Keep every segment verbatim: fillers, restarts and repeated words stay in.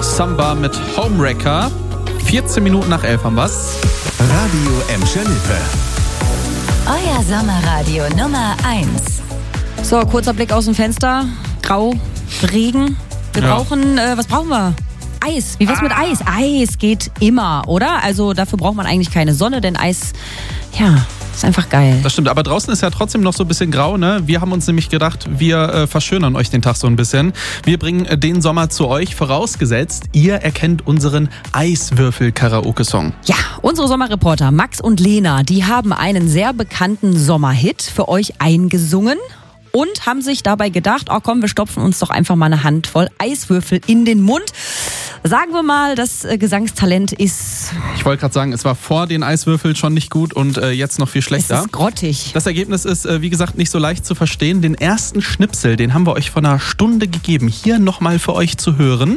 Samba mit Homewrecker. vierzehn Minuten nach elf haben wir's. Radio Emscher Lippe. Euer Sommerradio Nummer eins. So, kurzer Blick aus dem Fenster. Grau, Regen. Wir Ja. brauchen, äh, was brauchen wir? Eis. Wie wär's mit Eis? Eis geht immer, oder? Also dafür braucht man eigentlich keine Sonne, denn Eis, ja, ist einfach geil. Das stimmt, aber draußen ist ja trotzdem noch so ein bisschen grau, ne? Wir haben uns nämlich gedacht, wir äh, verschönern euch den Tag so ein bisschen. Wir bringen äh, den Sommer zu euch, vorausgesetzt, ihr erkennt unseren Eiswürfel-Karaoke-Song. Ja, unsere Sommerreporter Max und Lena, die haben einen sehr bekannten Sommerhit für euch eingesungen und haben sich dabei gedacht, oh komm, wir stopfen uns doch einfach mal eine Handvoll Eiswürfel in den Mund. Sagen wir mal, das äh, Gesangstalent ist, Ich wollte gerade sagen, es war vor den Eiswürfeln schon nicht gut und äh, jetzt noch viel es schlechter. ist grottig. Das Ergebnis ist, äh, wie gesagt, nicht so leicht zu verstehen. Den ersten Schnipsel, den haben wir euch vor einer Stunde gegeben. Hier nochmal für euch zu hören.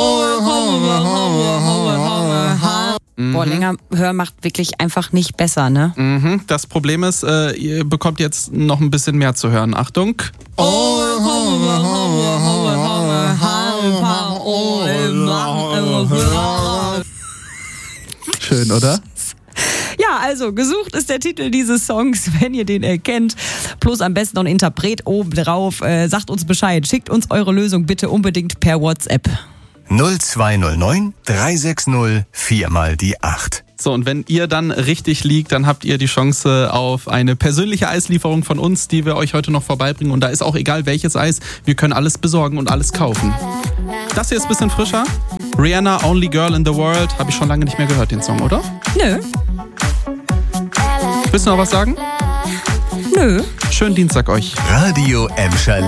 Boah, länger hören macht wirklich einfach nicht besser, ne? Mhm. Das Problem ist, äh, ihr bekommt jetzt noch ein bisschen mehr zu hören. Achtung. Schön, oder? Ja, also gesucht ist der Titel dieses Songs, wenn ihr den erkennt. Plus am besten noch ein Interpret obendrauf. Äh, sagt uns Bescheid. Schickt uns eure Lösung bitte unbedingt per WhatsApp. null zwei null neun drei sechs null vier mal die acht. So, und wenn ihr dann richtig liegt, dann habt ihr die Chance auf eine persönliche Eislieferung von uns, die wir euch heute noch vorbeibringen. Und da ist auch egal welches Eis, wir können alles besorgen und alles kaufen. Das hier ist ein bisschen frischer. Rihanna, Only Girl in the World. Habe ich schon lange nicht mehr gehört, den Song, oder? Nö, Willst du noch was sagen? nö. Schönen Dienstag euch. Radio Emscher